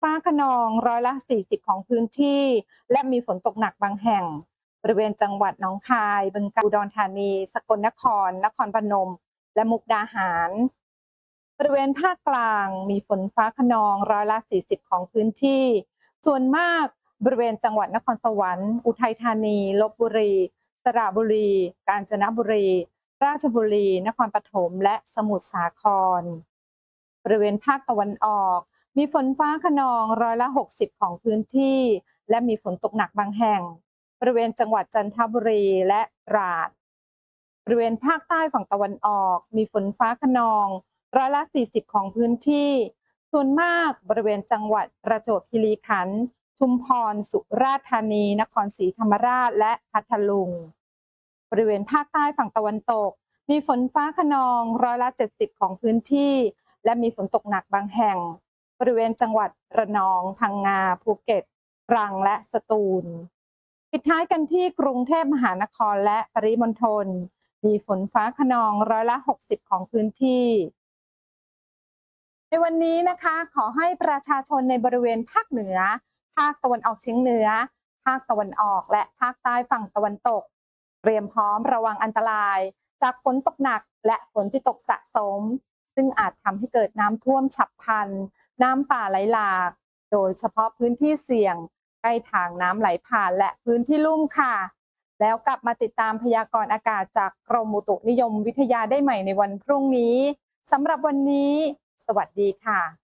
ฟ้าคะนอง40%ของพื้นที่และมีฝนตกหนักบางแห่งบริเวณจังหวัดหนองคายบึงกาฬอุดรธานีสกลนครนครพนมและมุกดาหารบริเวณภาคกลางมีฝนฟ้าคะนอง40%ของพื้นที่ส่วนมากบริเวณจังหวัดนครสวรรค์อุทัยธานีลพบุรีสระบุรีกาญจนบุรีราชบุรีนครปฐมและสมุทรสาครบริเวณภาคตะวันออกมีฝนฟ้าคะนอง60%ของพื้นที่และมีฝนตกหนักบางแห่งบริเวณจังหวัดจันทบุรีและตราดบริเวณภาคใต้ฝั่งตะวันออกมีฝนฟ้าคะนอง40%ของพื้นที่ส่วนมากบริเวณจังหวัดประจวบคีรีขันธ์ชุมพรสุราษฎร์ธานีนครศรีธรรมราชและพัทลุงบริเวณภาคใต้ฝั่งตะวันตกมีฝนฟ้าคะนอง70%ของพื้นที่และมีฝนตกหนักบางแห่งบริเวณจังหวัดระนองพังงาภูเก็ตตรังและสตูลปิดท้ายกันที่กรุงเทพมหานครและปริมณฑลมีฝนฟ้าคะนอง60%ของพื้นที่ในวันนี้นะคะขอให้ประชาชนในบริเวณภาคเหนือภาคตะวันออกเฉียงเหนือภาคตะวันออกและภาคใต้ฝั่งตะวันตกเตรียมพร้อมระวังอันตรายจากฝนตกหนักและฝนที่ตกสะสมซึ่งอาจทำให้เกิดน้ำท่วมฉับพลันน้ำป่าไหลหลากโดยเฉพาะพื้นที่เสี่ยงใกล้ทางน้ำไหลผ่านและพื้นที่ลุ่มค่ะแล้วกลับมาติดตามพยากรณ์อากาศจากกรมอุตุนิยมวิทยาได้ใหม่ในวันพรุ่งนี้สำหรับวันนี้สวัสดีค่ะ